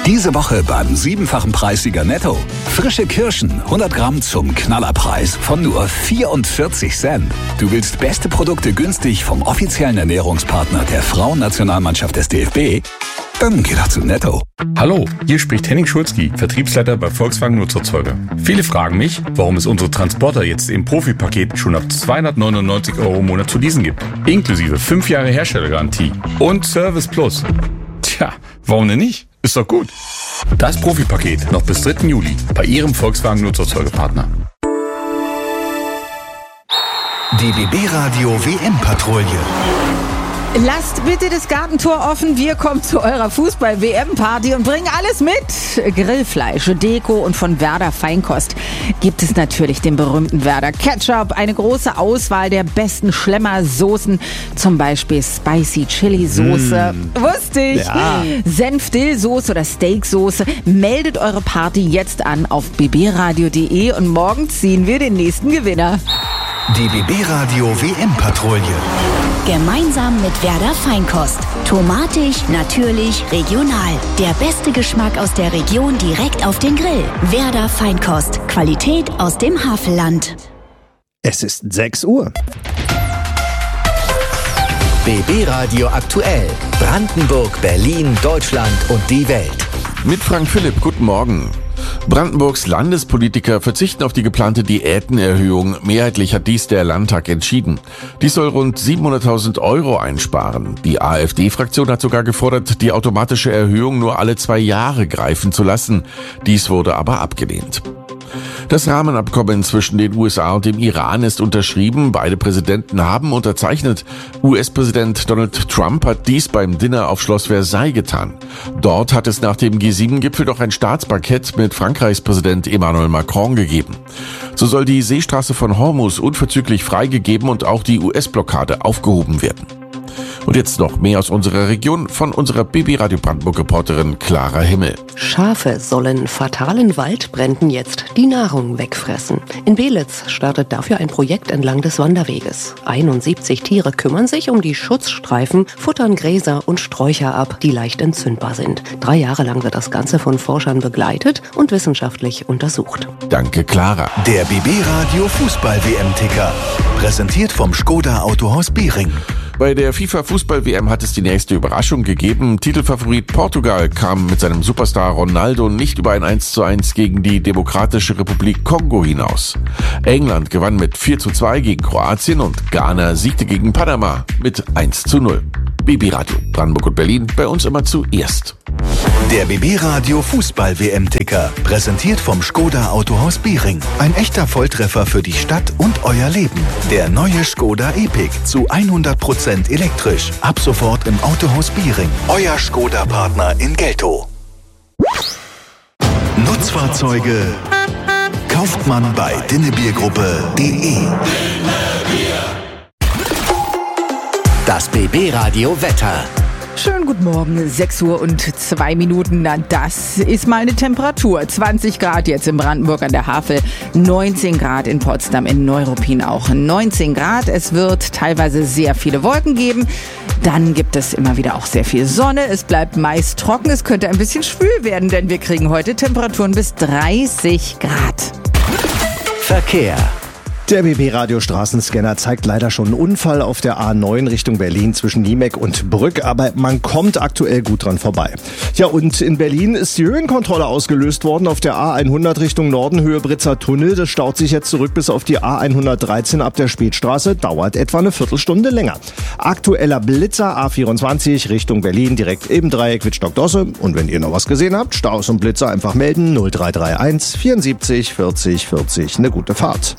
Diese Woche beim 7-fachen Preissieger Netto. Frische Kirschen, 100 Gramm zum Knallerpreis von nur 44 Cent. Du willst beste Produkte günstig vom offiziellen Ernährungspartner der Frauennationalmannschaft des DFB? Dann geh doch zu Netto. Hallo, hier spricht Henning Schulzki, Vertriebsleiter bei Volkswagen Nutzerzeuger. Viele fragen mich, warum es unsere Transporter jetzt im Profipaket schon ab 299 € im Monat zu leasen gibt. Inklusive 5 Jahre Herstellergarantie und Service Plus. Tja, warum denn nicht? Ist doch gut. Das Profipaket noch bis 3. Juli bei Ihrem Volkswagen Nutzerzeugerpartner. Die BB Radio WM-Patrouille. Lasst bitte das Gartentor offen. Wir kommen zu eurer Fußball-WM-Party und bringen alles mit. Grillfleisch, Deko und von Werder Feinkost gibt es natürlich den berühmten Werder Ketchup. Eine große Auswahl der besten Schlemmersoßen, zum Beispiel Spicy Chili Soße. Wusste ich. Ja. Senf-Dill-Soße oder Steak-Soße. Meldet eure Party jetzt an auf bbradio.de und morgen ziehen wir den nächsten Gewinner. Die BB Radio WM-Patrouille. Gemeinsam mit Werder Feinkost. Tomatig, natürlich, regional. Der beste Geschmack aus der Region direkt auf den Grill. Werder Feinkost. Qualität aus dem Havelland. Es ist 6 Uhr. BB Radio aktuell. Brandenburg, Berlin, Deutschland und die Welt. Mit Frank Philipp, guten Morgen. Brandenburgs Landespolitiker verzichten auf die geplante Diätenerhöhung. Mehrheitlich hat dies der Landtag entschieden. Dies soll rund 700.000 € einsparen. Die AfD-Fraktion hat sogar gefordert, die automatische Erhöhung nur alle 2 Jahre greifen zu lassen. Dies wurde aber abgelehnt. Das Rahmenabkommen zwischen den USA und dem Iran ist unterschrieben. Beide Präsidenten haben unterzeichnet. US-Präsident Donald Trump hat dies beim Dinner auf Schloss Versailles getan. Dort hat es nach dem G7-Gipfel noch ein Staatsbankett mit Frankreichs Präsident Emmanuel Macron gegeben. So soll die Seestraße von Hormuz unverzüglich freigegeben und auch die US-Blockade aufgehoben werden. Und jetzt noch mehr aus unserer Region von unserer BB Radio Brandenburg-Reporterin Clara Himmel. Schafe sollen fatalen Waldbränden jetzt die Nahrung wegfressen. In Belitz startet dafür ein Projekt entlang des Wanderweges. 71 Tiere kümmern sich um die Schutzstreifen, futtern Gräser und Sträucher ab, die leicht entzündbar sind. 3 Jahre lang wird das Ganze von Forschern begleitet und wissenschaftlich untersucht. Danke, Clara. Der BB Radio Fußball-WM-Ticker. Präsentiert vom Škoda Autohaus Bering. Bei der FIFA-Fußball-WM hat es die nächste Überraschung gegeben. Titelfavorit Portugal kam mit seinem Superstar Ronaldo nicht über ein 1:1 gegen die Demokratische Republik Kongo hinaus. England gewann mit 4:2 gegen Kroatien und Ghana siegte gegen Panama mit 1:0. BB Radio Brandenburg und Berlin, bei uns immer zuerst. Der BB Radio Fußball-WM-Ticker. Präsentiert vom Škoda Autohaus Bering. Ein echter Volltreffer für die Stadt und euer Leben. Der neue Škoda Epiq zu 100% elektrisch. Ab sofort im Autohaus Bering. Euer Škoda-Partner in Geltow. Nutzfahrzeuge kauft man bei dinnebiergruppe.de. Das BB Radio Wetter. Schönen guten Morgen, 6 Uhr und 2 Minuten. Na, das ist mal eine Temperatur. 20 Grad jetzt in Brandenburg an der Havel, 19 Grad in Potsdam, in Neuruppin auch 19 Grad. Es wird teilweise sehr viele Wolken geben. Dann gibt es immer wieder auch sehr viel Sonne. Es bleibt meist trocken. Es könnte ein bisschen schwül werden, denn wir kriegen heute Temperaturen bis 30 Grad. Verkehr. Der BB-Radio-Straßenscanner zeigt leider schon einen Unfall auf der A9 Richtung Berlin zwischen Niemek und Brück, aber man kommt aktuell gut dran vorbei. Ja, und in Berlin ist die Höhenkontrolle ausgelöst worden auf der A100 Richtung Norden, Höhe Britzer Tunnel. Das staut sich jetzt zurück bis auf die A113 ab der Spätstraße, dauert etwa eine Viertelstunde länger. Aktueller Blitzer A24 Richtung Berlin, direkt im Dreieck Wittstock-Dosse. Und wenn ihr noch was gesehen habt, Staus und Blitzer einfach melden, 0331 74 40 40. Eine gute Fahrt.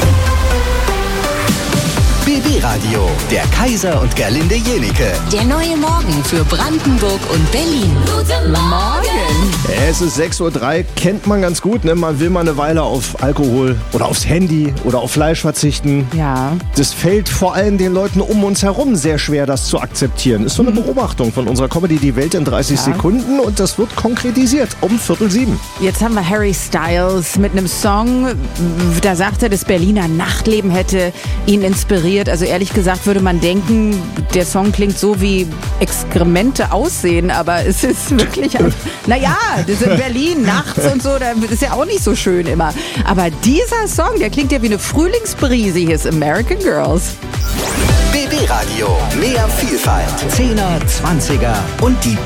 BB Radio, der Kaiser und Gerlinde Jenike. Der neue Morgen für Brandenburg und Berlin. Guten Morgen! Es ist 6:03 Uhr, kennt man ganz gut, ne? Man will mal eine Weile auf Alkohol oder aufs Handy oder auf Fleisch verzichten. Ja. Das fällt vor allem den Leuten um uns herum sehr schwer, das zu akzeptieren. Ist so eine Beobachtung von unserer Comedy Die Welt in 30 Sekunden und das wird konkretisiert um 6:45. Jetzt haben wir Harry Styles mit einem Song, da sagt er, das Berliner Nachtleben hätte ihn inspiriert inspiriert. Also ehrlich gesagt würde man denken, der Song klingt so wie Exkremente aussehen, aber es ist wirklich, naja, das ist in Berlin nachts und so, da ist ja auch nicht so schön immer. Aber dieser Song, der klingt ja wie eine Frühlingsbrise. Hier ist American Girls. BB Radio, mehr Vielfalt, 10er, 20er und die